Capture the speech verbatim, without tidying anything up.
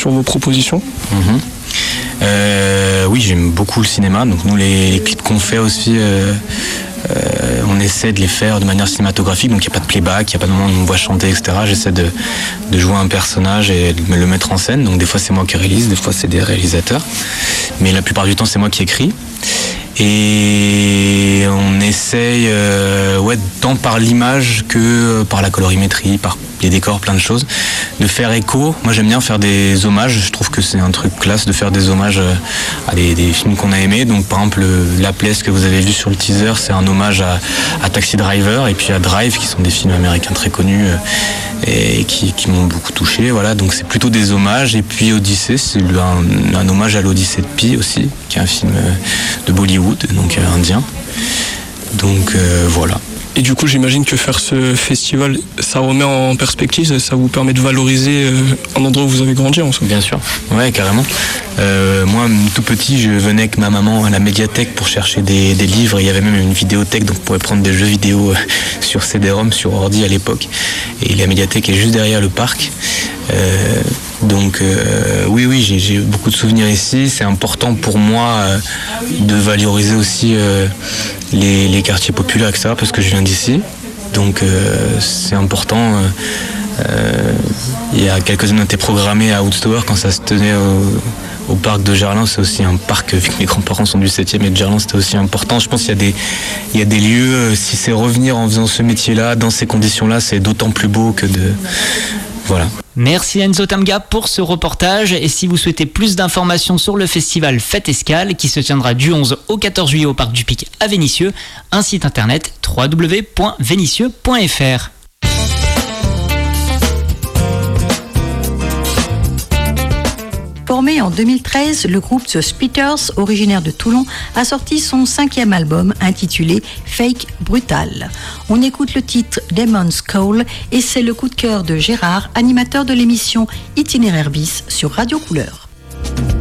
sur vos propositions. Mmh. Euh, oui, j'aime beaucoup le cinéma. Donc nous, les, les clips qu'on fait aussi, euh, euh, on essaie de les faire de manière cinématographique. Donc il n'y a pas de playback, il n'y a pas de moment où on me voit chanter, et cetera. J'essaie de, de jouer un personnage et de le mettre en scène. Donc des fois c'est moi qui réalise, des fois c'est des réalisateurs. Mais la plupart du temps c'est moi qui écris. Et on essaye, euh, ouais, tant par l'image que par la colorimétrie, par les décors, plein de choses, de faire écho. Moi j'aime bien faire des hommages, je trouve que c'est un truc classe de faire des hommages à des, des films qu'on a aimés. Donc par exemple La Place que vous avez vu sur le teaser, c'est un hommage à, à Taxi Driver et puis à Drive, qui sont des films américains très connus et qui, qui m'ont beaucoup touché. Voilà, donc c'est plutôt des hommages. Et puis Odyssée, c'est un, un hommage à l'Odyssée de Pi aussi, qui est un film de Bollywood, donc euh, indien. Donc euh, voilà. Et du coup, j'imagine que faire ce festival, ça remet en perspective, ça vous permet de valoriser euh, un endroit où vous avez grandi en soi. Bien sûr, ouais, carrément. Euh, moi, tout petit, je venais avec ma maman à la médiathèque pour chercher des, des livres. Il y avait même une vidéothèque, donc on pouvait prendre des jeux vidéo sur C D-ROM, sur ordi à l'époque. Et la médiathèque est juste derrière le parc. Euh, donc euh, oui, oui, j'ai, j'ai beaucoup de souvenirs ici. C'est important pour moi euh, de valoriser aussi euh, les, les quartiers populaires, et cetera, parce que je viens d'ici. Donc euh, c'est important. Euh, euh, il y a quelques années, on était programmé à Woodstower quand ça se tenait au, au parc de Gerland. C'est aussi un parc, vu que mes grands-parents sont du septième et de Gerland, c'était aussi important. Je pense qu'il y a des, il y a des lieux, si c'est revenir en faisant ce métier-là, dans ces conditions-là, c'est d'autant plus beau que de... Voilà. Merci Enzo Tamga pour ce reportage. Et si vous souhaitez plus d'informations sur le festival Fête Escale, qui se tiendra du onze au quatorze juillet au Parc du Pic à Vénissieux, un site internet w w w point vénissieux point f r. Formé en deux mille treize, le groupe The Splitters, originaire de Toulon, a sorti son cinquième album intitulé Fake Brutal. On écoute le titre Demon's Call et c'est le coup de cœur de Gérard, animateur de l'émission Itinéraire bis sur Radio Couleur.